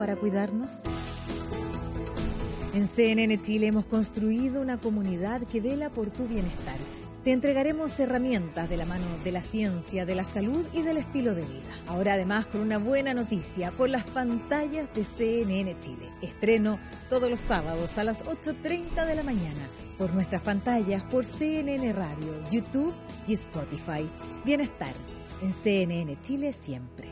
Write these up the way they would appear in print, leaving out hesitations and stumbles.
para cuidarnos? En CNN Chile hemos construido una comunidad que vela por tu bienestar. Te entregaremos herramientas de la mano de la ciencia, de la salud y del estilo de vida. Ahora además con una buena noticia por las pantallas de CNN Chile. Estreno todos los sábados a las 8:30 de la mañana por nuestras pantallas por CNN Radio, YouTube y Spotify. Bienestar en CNN Chile siempre.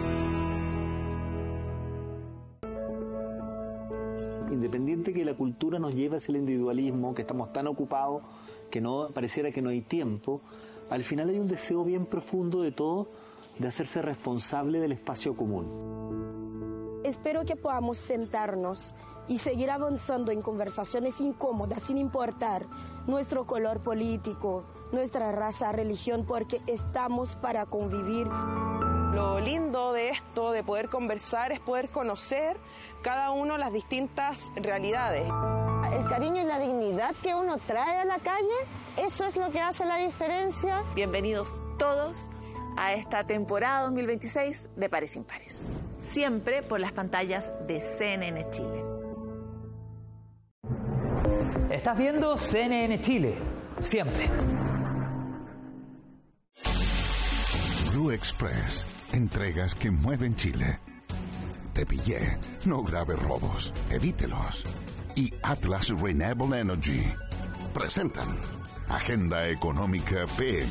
Independiente que la cultura nos lleve hacia el individualismo, que estamos tan ocupados que no pareciera que no hay tiempo, al final hay un deseo bien profundo de todos de hacerse responsable del espacio común. Espero que podamos sentarnos y seguir avanzando en conversaciones incómodas sin importar nuestro color político, nuestra raza, religión, porque estamos para convivir. Lo lindo de esto, de poder conversar, es poder conocer cada uno las distintas realidades. El cariño y la dignidad que uno trae a la calle, eso es lo que hace la diferencia. Bienvenidos todos a esta temporada 2026 de Pares Impares. Siempre por las pantallas de CNN Chile. Estás viendo CNN Chile. Siempre. Blue Express. Entregas que mueven Chile. Te pillé. No grave robos. Evítelos. Y Atlas Renewable Energy presentan Agenda Económica PM.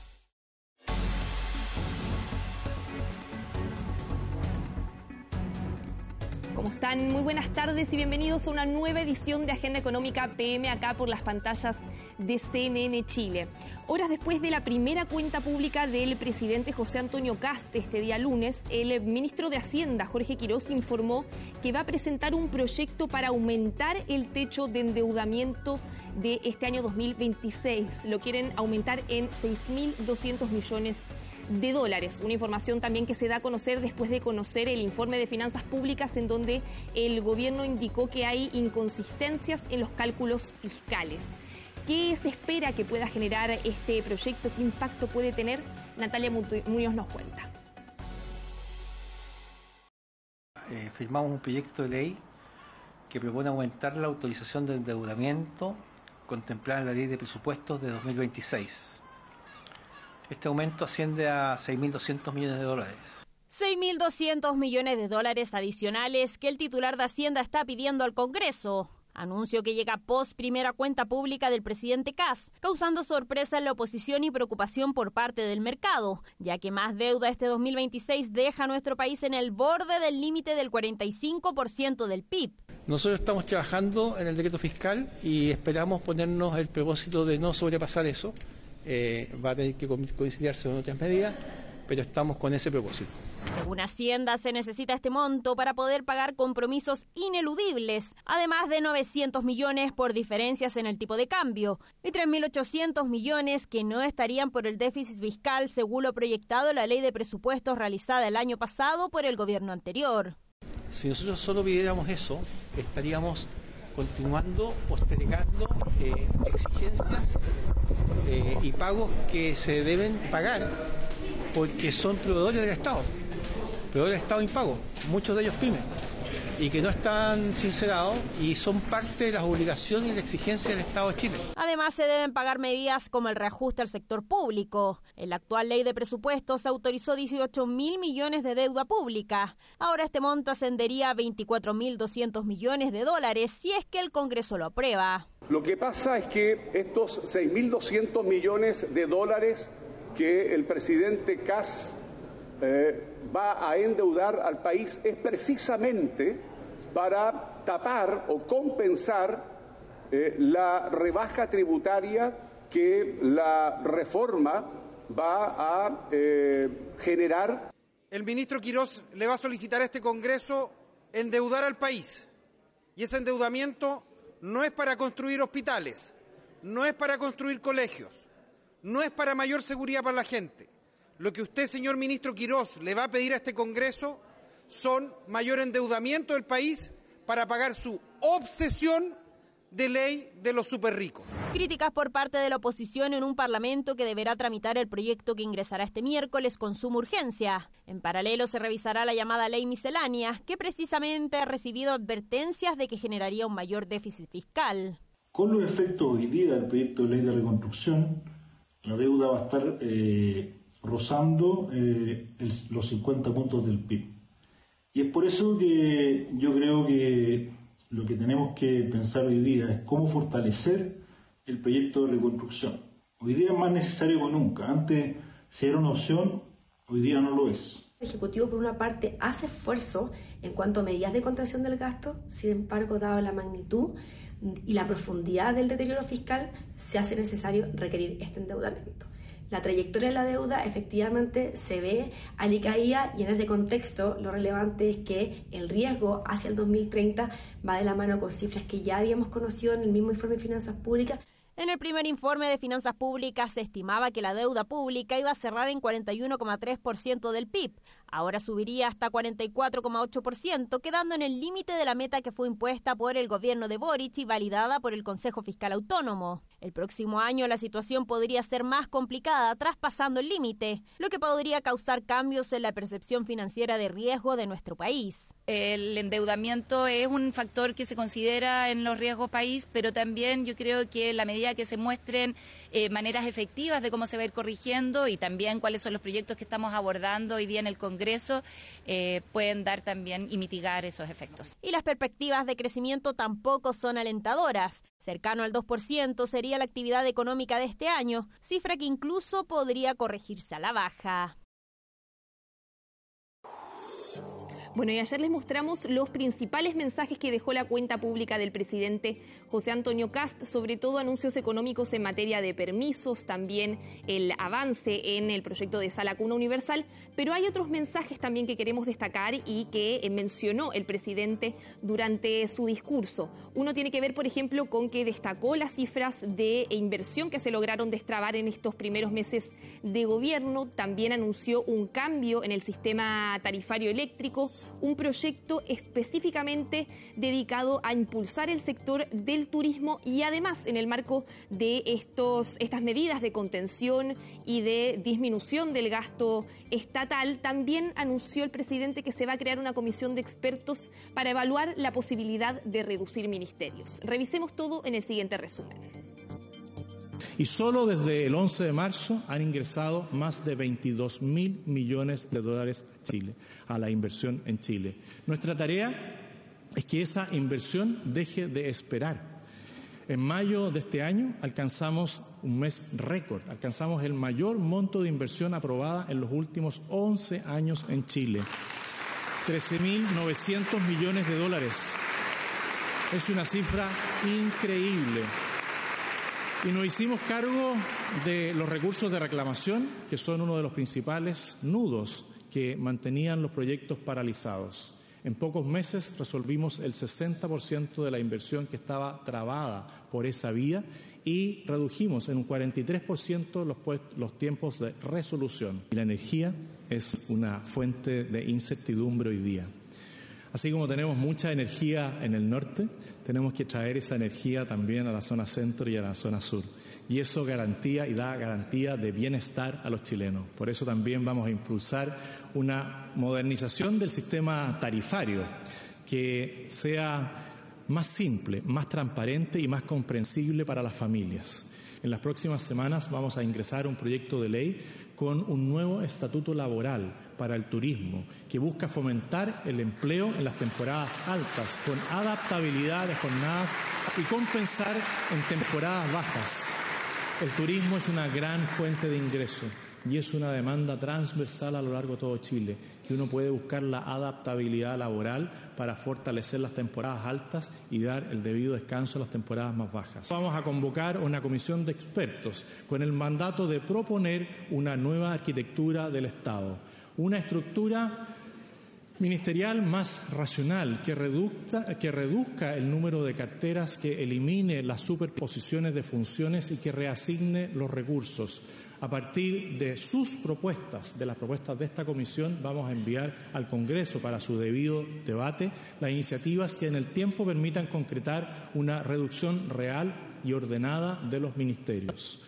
¿Cómo están? Muy buenas tardes y bienvenidos a una nueva edición de Agenda Económica PM acá por las pantallas de CNN Chile. Horas después de la primera cuenta pública del presidente José Antonio Kast este día lunes, el ministro de Hacienda, Jorge Quirós, informó que va a presentar un proyecto para aumentar el techo de endeudamiento de este año 2026. Lo quieren aumentar en 6.200 millones de dólares. Una información también que se da a conocer después de conocer el informe de finanzas públicas en donde el gobierno indicó que hay inconsistencias en los cálculos fiscales. ¿Qué se espera que pueda generar este proyecto? ¿Qué impacto puede tener? Natalia Muñoz nos cuenta. Firmamos un proyecto de ley que propone aumentar la autorización de endeudamiento contemplada en la Ley de Presupuestos de 2026. Este aumento asciende a 6.200 millones de dólares. 6.200 millones de dólares adicionales que el titular de Hacienda está pidiendo al Congreso. Anuncio que llega post primera cuenta pública del presidente Kast, causando sorpresa en la oposición y preocupación por parte del mercado, ya que más deuda este 2026 deja a nuestro país en el borde del límite del 45% del PIB. Nosotros estamos trabajando en el decreto fiscal y esperamos ponernos el propósito de no sobrepasar eso. Va a tener que conciliarse con otras medidas, pero estamos con ese propósito. Según Hacienda, se necesita este monto para poder pagar compromisos ineludibles, además de 900 millones por diferencias en el tipo de cambio y 3.800 millones que no estarían por el déficit fiscal según lo proyectado en la ley de presupuestos realizada el año pasado por el gobierno anterior. Si nosotros solo pidiéramos eso, estaríamos continuando postergando exigencias y pagos que se deben pagar porque son proveedores del Estado impagos, muchos de ellos pymes, y que no están sincerados y son parte de las obligaciones y de exigencias del Estado de Chile. Además, se deben pagar medidas como el reajuste al sector público. En la actual ley de presupuestos se autorizó 18.000 millones de deuda pública. Ahora este monto ascendería a 24.200 millones de dólares si es que el Congreso lo aprueba. Lo que pasa es que estos 6.200 millones de dólares que el presidente Kast va a endeudar al país es precisamente para tapar o compensar la rebaja tributaria que la reforma va a generar. El ministro Quirós le va a solicitar a este Congreso endeudar al país, y ese endeudamiento no es para construir hospitales, no es para construir colegios, no es para mayor seguridad para la gente. Lo que usted, señor ministro Quirós, le va a pedir a este Congreso son mayor endeudamiento del país para pagar su obsesión de ley de los superricos. Críticas por parte de la oposición en un parlamento que deberá tramitar el proyecto que ingresará este miércoles con suma urgencia. En paralelo se revisará la llamada ley miscelánea, que precisamente ha recibido advertencias de que generaría un mayor déficit fiscal. Con los efectos hoy día del proyecto de ley de reconstrucción, la deuda va a estar rozando los 50 puntos del PIB. Y es por eso que yo creo que lo que tenemos que pensar hoy día es cómo fortalecer el proyecto de reconstrucción. Hoy día es más necesario que nunca. Antes, si era una opción, hoy día no lo es. El Ejecutivo, por una parte, hace esfuerzo en cuanto a medidas de contención del gasto. Sin embargo, dado la magnitud y la profundidad del deterioro fiscal, se hace necesario requerir este endeudamiento. La trayectoria de la deuda efectivamente se ve alicaída, y en ese contexto lo relevante es que el riesgo hacia el 2030 va de la mano con cifras que ya habíamos conocido en el mismo informe de finanzas públicas. En el primer informe de finanzas públicas se estimaba que la deuda pública iba a cerrar en 41,3% del PIB. Ahora subiría hasta 44,8%, quedando en el límite de la meta que fue impuesta por el gobierno de Boric y validada por el Consejo Fiscal Autónomo. El próximo año la situación podría ser más complicada, traspasando el límite, lo que podría causar cambios en la percepción financiera de riesgo de nuestro país. El endeudamiento es un factor que se considera en los riesgos país, pero también yo creo que la medida que se muestren maneras efectivas de cómo se va a ir corrigiendo y también cuáles son los proyectos que estamos abordando hoy día en el Congreso, pueden dar también y mitigar esos efectos. Y las perspectivas de crecimiento tampoco son alentadoras. Cercano al 2% sería la actividad económica de este año, cifra que incluso podría corregirse a la baja. Bueno, y ayer les mostramos los principales mensajes que dejó la cuenta pública del presidente José Antonio Kast, sobre todo anuncios económicos en materia de permisos, también el avance en el proyecto de Sala Cuna Universal, pero hay otros mensajes también que queremos destacar y que mencionó el presidente durante su discurso. Uno tiene que ver, por ejemplo, con que destacó las cifras de inversión que se lograron destrabar en estos primeros meses de gobierno. También anunció un cambio en el sistema tarifario eléctrico, un proyecto específicamente dedicado a impulsar el sector del turismo y además en el marco de estas medidas de contención y de disminución del gasto estatal, también anunció el presidente que se va a crear una comisión de expertos para evaluar la posibilidad de reducir ministerios. Revisemos todo en el siguiente resumen. Y solo desde el 11 de marzo han ingresado más de 22.000 millones de dólares a Chile, a la inversión en Chile. Nuestra tarea es que esa inversión deje de esperar. En mayo de este año alcanzamos un mes récord, alcanzamos el mayor monto de inversión aprobada en los últimos 11 años en Chile. 13.900 millones de dólares. Es una cifra increíble. Y nos hicimos cargo de los recursos de reclamación, que son uno de los principales nudos que mantenían los proyectos paralizados. En pocos meses resolvimos el 60% de la inversión que estaba trabada por esa vía y redujimos en un 43% los tiempos de resolución. Y la energía es una fuente de incertidumbre hoy día. Así como tenemos mucha energía en el norte, tenemos que traer esa energía también a la zona centro y a la zona sur. Y eso garantía y da garantía de bienestar a los chilenos. Por eso también vamos a impulsar una modernización del sistema tarifario que sea más simple, más transparente y más comprensible para las familias. En las próximas semanas vamos a ingresar un proyecto de ley con un nuevo estatuto laboral para el turismo que busca fomentar el empleo en las temporadas altas con adaptabilidad de jornadas y compensar en temporadas bajas. El turismo es una gran fuente de ingreso y es una demanda transversal a lo largo de todo Chile, que uno puede buscar la adaptabilidad laboral para fortalecer las temporadas altas y dar el debido descanso a las temporadas más bajas. Vamos a convocar una comisión de expertos con el mandato de proponer una nueva arquitectura del Estado, una estructura ministerial más racional, que reduzca el número de carteras, que elimine las superposiciones de funciones y que reasigne los recursos A partir de sus propuestas, de las propuestas de esta comisión, vamos a enviar al Congreso para su debido debate las iniciativas que en el tiempo permitan concretar una reducción real y ordenada de los ministerios.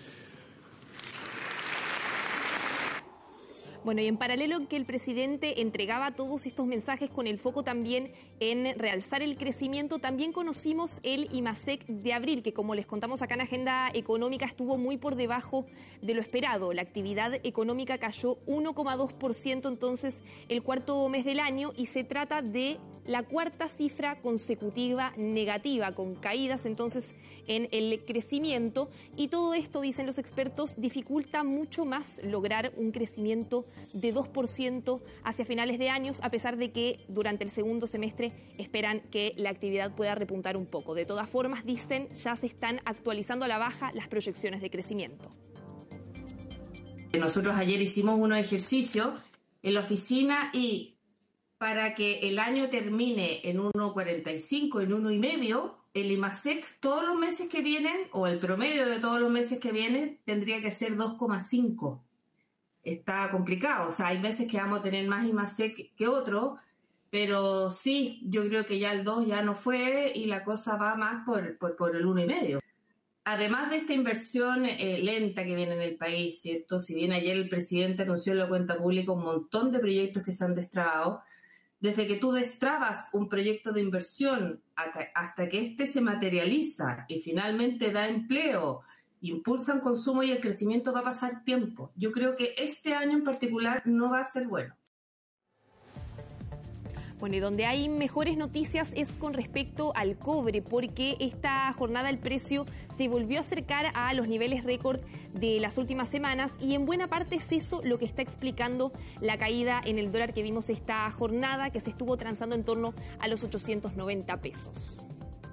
Bueno, y en paralelo que el presidente entregaba todos estos mensajes con el foco también en realzar el crecimiento, también conocimos el IMASEC de abril, que como les contamos acá en Agenda Económica estuvo muy por debajo de lo esperado. La actividad económica cayó 1,2% entonces el cuarto mes del año y se trata de la cuarta cifra consecutiva negativa, con caídas entonces en el crecimiento, y todo esto, dicen los expertos, dificulta mucho más lograr un crecimiento de 2% hacia finales de años, a pesar de que durante el segundo semestre esperan que la actividad pueda repuntar un poco. De todas formas, dicen, ya se están actualizando a la baja las proyecciones de crecimiento. Nosotros ayer hicimos unos ejercicios en la oficina y para que el año termine en 1,45, en 1,5, el IMASEC todos los meses que vienen, o el promedio de todos los meses que vienen, tendría que ser 2,5. Está complicado, o sea, hay meses que vamos a tener más IMASEC que otros, pero sí, yo creo que ya el 2 ya no fue y la cosa va más por el 1,5. Además de esta inversión lenta que viene en el país, ¿cierto? Si bien ayer el presidente anunció en la cuenta pública un montón de proyectos que se han destrabado, desde que tú destrabas un proyecto de inversión hasta que éste se materializa y finalmente da empleo, impulsan consumo y el crecimiento, va a pasar tiempo. Yo creo que este año en particular no va a ser bueno. Bueno, y donde hay mejores noticias es con respecto al cobre, porque esta jornada el precio se volvió a acercar a los niveles récord de las últimas semanas y en buena parte es eso lo que está explicando la caída en el dólar que vimos esta jornada, que se estuvo transando en torno a los 890 pesos.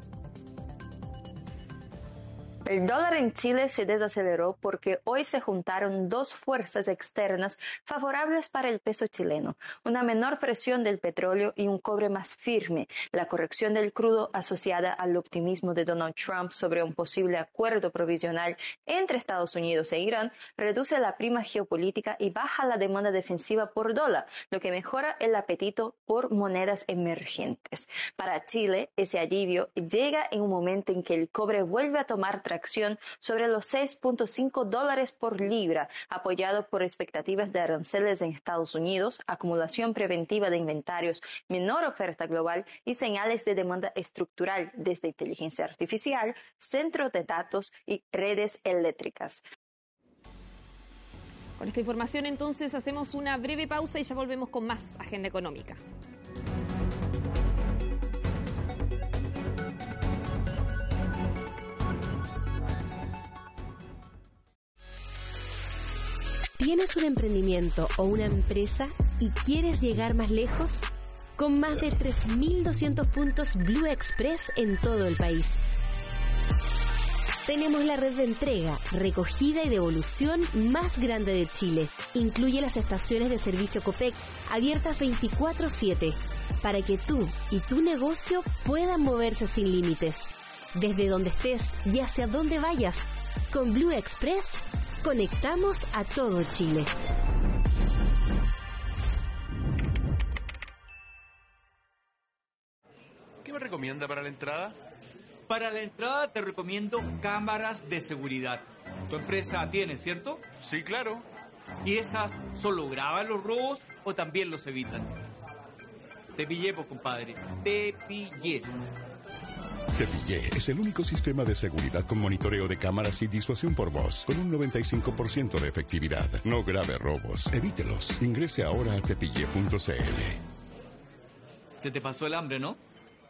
El dólar en Chile se desaceleró porque hoy se juntaron dos fuerzas externas favorables para el peso chileno, una menor presión del petróleo y un cobre más firme. La corrección del crudo asociada al optimismo de Donald Trump sobre un posible acuerdo provisional entre Estados Unidos e Irán reduce la prima geopolítica y baja la demanda defensiva por dólar, lo que mejora el apetito por monedas emergentes. Para Chile, ese alivio llega en un momento en que el cobre vuelve a tomar tracción sobre los $6.5 por libra, apoyado por expectativas de aranceles en Estados Unidos, acumulación preventiva de inventarios, menor oferta global y señales de demanda estructural desde inteligencia artificial, centros de datos y redes eléctricas. Con esta información entonces hacemos una breve pausa y ya volvemos con más Agenda Económica. ¿Tienes un emprendimiento o una empresa y quieres llegar más lejos? Con más de 3.200 puntos Blue Express en todo el país. Tenemos la red de entrega, recogida y devolución más grande de Chile. Incluye las estaciones de servicio Copec, abiertas 24/7, para que tú y tu negocio puedan moverse sin límites. Desde donde estés y hacia donde vayas, con Blue Express conectamos a todo Chile. ¿Qué me recomienda para la entrada? Para la entrada te recomiendo cámaras de seguridad. Tu empresa tiene, ¿cierto? Sí, claro. ¿Y esas solo graban los robos o también los evitan? Te pillé, pues, compadre. Te pillé. Te Pillé es el único sistema de seguridad con monitoreo de cámaras y disuasión por voz, con un 95% de efectividad. No grave robos, evítelos. Ingrese ahora a tepillé.cl. Se te pasó el hambre, ¿no?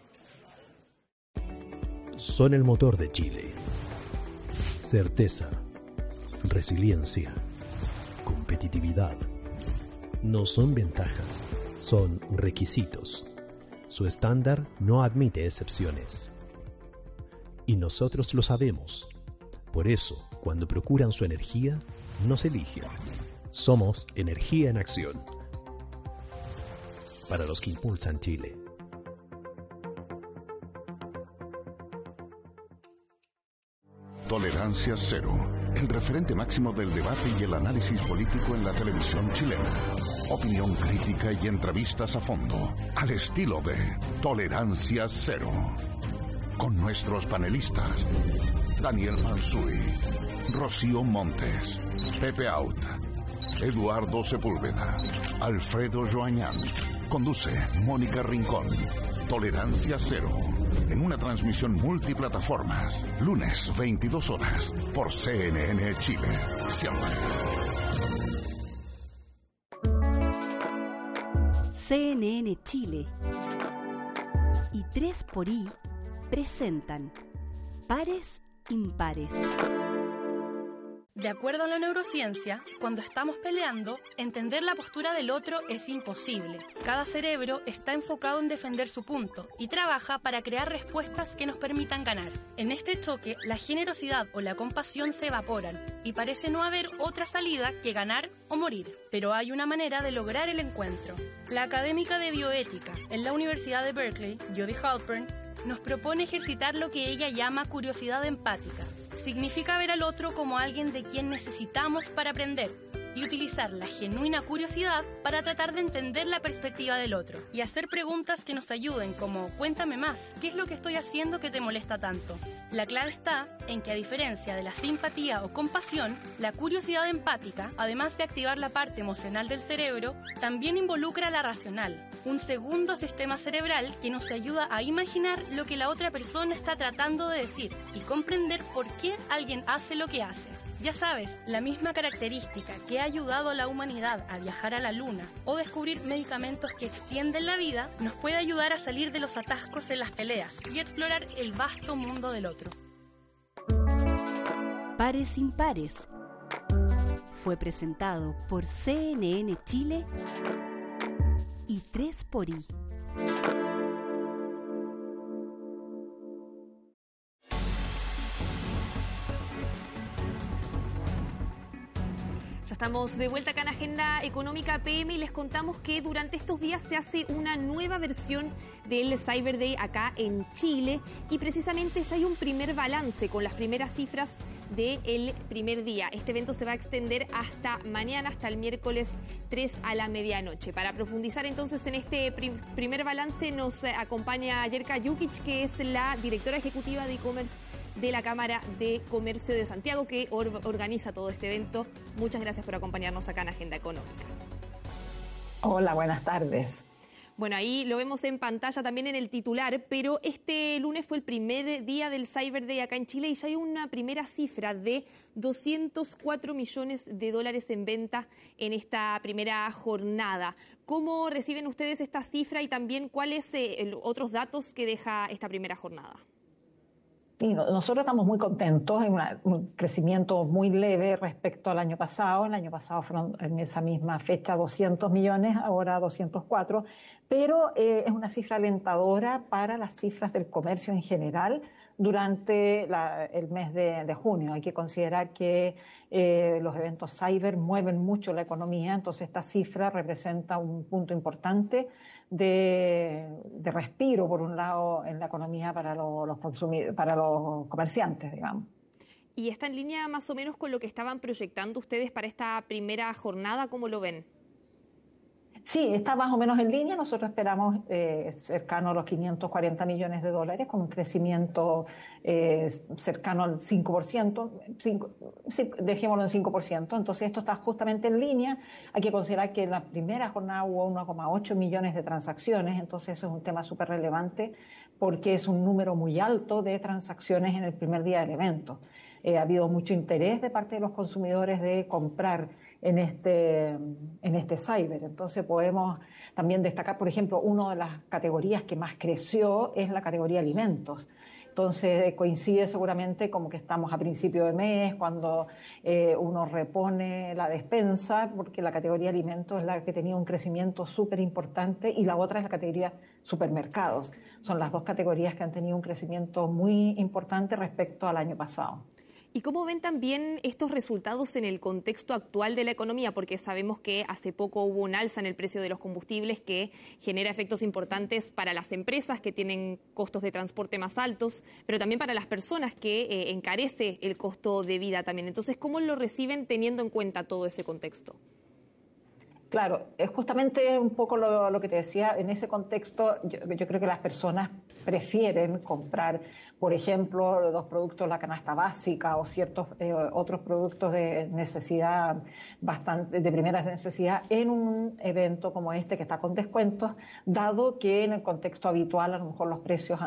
Son el motor de Chile. Certeza, resiliencia, competitividad. No son ventajas, son requisitos. Su estándar no admite excepciones. Y nosotros lo sabemos. Por eso, cuando procuran su energía, nos eligen. Somos Energía en Acción. Para los que impulsan Chile. Tolerancia Cero, el referente máximo del debate y el análisis político en la televisión chilena. Opinión crítica y entrevistas a fondo, al estilo de Tolerancia Cero. Con nuestros panelistas, Daniel Mansuy, Rocío Montes, Pepe Out, Eduardo Sepúlveda, Alfredo Joañán. Conduce Mónica Rincón. Tolerancia Cero, en una transmisión multiplataformas, lunes 22 horas, por CNN Chile. Siempre. CNN Chile y 3xI presentan Pares Impares. De acuerdo a la neurociencia, cuando estamos peleando, entender la postura del otro es imposible. Cada cerebro está enfocado en defender su punto y trabaja para crear respuestas que nos permitan ganar. En este choque, la generosidad o la compasión se evaporan y parece no haber otra salida que ganar o morir. Pero hay una manera de lograr el encuentro. La académica de bioética en la Universidad de Berkeley, Jody Halpern, nos propone ejercitar lo que ella llama curiosidad empática. Significa ver al otro como alguien de quien necesitamos para aprender y utilizar la genuina curiosidad para tratar de entender la perspectiva del otro y hacer preguntas que nos ayuden como cuéntame más, ¿qué es lo que estoy haciendo que te molesta tanto? La clave está en que a diferencia de la simpatía o compasión, la curiosidad empática, además de activar la parte emocional del cerebro, también involucra la racional, un segundo sistema cerebral que nos ayuda a imaginar lo que la otra persona está tratando de decir y comprender por qué alguien hace lo que hace. Ya sabes, la misma característica que ha ayudado a la humanidad a viajar a la Luna o descubrir medicamentos que extienden la vida, nos puede ayudar a salir de los atascos en las peleas y explorar el vasto mundo del otro. Pares Impares fue presentado por CNN Chile y 3xI. Estamos de vuelta acá en Agenda Económica PM y les contamos que durante estos días se hace una nueva versión del Cyber Day acá en Chile y precisamente ya hay un primer balance con las primeras cifras del primer día. Este evento se va a extender hasta mañana, hasta el miércoles 3 a la medianoche. Para profundizar entonces en este primer balance nos acompaña Yerka Jukic, que es la directora ejecutiva de e-commerce de la Cámara de Comercio de Santiago, que organiza todo este evento. Muchas gracias por acompañarnos acá en Agenda Económica. Hola, buenas tardes. Bueno, ahí lo vemos en pantalla también en el titular, pero este lunes fue el primer día del Cyber Day acá en Chile y ya hay una primera cifra de 204 millones de dólares en venta en esta primera jornada. ¿Cómo reciben ustedes esta cifra y también cuáles otros datos que deja esta primera jornada? Y nosotros estamos muy contentos, en un crecimiento muy leve respecto al año pasado. El año pasado fueron en esa misma fecha 200 millones, ahora 204, pero es una cifra alentadora para las cifras del comercio en general durante el mes de junio. Hay que considerar que los eventos cyber mueven mucho la economía, entonces esta cifra representa un punto importante de respiro, por un lado, en la economía para los comerciantes, digamos. ¿Y está en línea más o menos con lo que estaban proyectando ustedes para esta primera jornada? ¿Cómo lo ven? Sí, está más o menos en línea. Nosotros esperamos cercano a los 540 millones de dólares, con un crecimiento cercano al 5%, dejémoslo en 5%. Entonces esto está justamente en línea. Hay que considerar que en la primera jornada hubo 1,8 millones de transacciones, entonces eso es un tema súper relevante porque es un número muy alto de transacciones en el primer día del evento. Ha habido mucho interés de parte de los consumidores de comprar en este cyber. Entonces podemos también destacar, por ejemplo, una de las categorías que más creció es la categoría alimentos. Entonces coincide seguramente como que estamos a principio de mes, cuando uno repone la despensa, porque la categoría alimentos es la que tenía un crecimiento súper importante y la otra es la categoría supermercados. Son las dos categorías que han tenido un crecimiento muy importante respecto al año pasado. ¿Y cómo ven también estos resultados en el contexto actual de la economía? Porque sabemos que hace poco hubo un alza en el precio de los combustibles que genera efectos importantes para las empresas que tienen costos de transporte más altos, pero también para las personas que encarece el costo de vida también. Entonces, ¿cómo lo reciben teniendo en cuenta todo ese contexto? Claro, es justamente un poco lo que te decía. En ese contexto, yo creo que las personas prefieren comprar, por ejemplo, los productos de la canasta básica o ciertos otros productos de necesidad, de primera necesidad, en un evento como este que está con descuentos, dado que en el contexto habitual a lo mejor los precios